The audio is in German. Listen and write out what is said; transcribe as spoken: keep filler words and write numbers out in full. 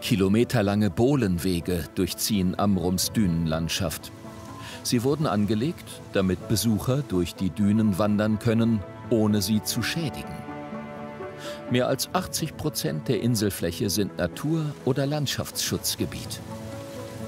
Kilometerlange Bohlenwege durchziehen Amrums Dünenlandschaft. Sie wurden angelegt, damit Besucher durch die Dünen wandern können, ohne sie zu schädigen. Mehr als achtzig Prozent der Inselfläche sind Natur- oder Landschaftsschutzgebiet.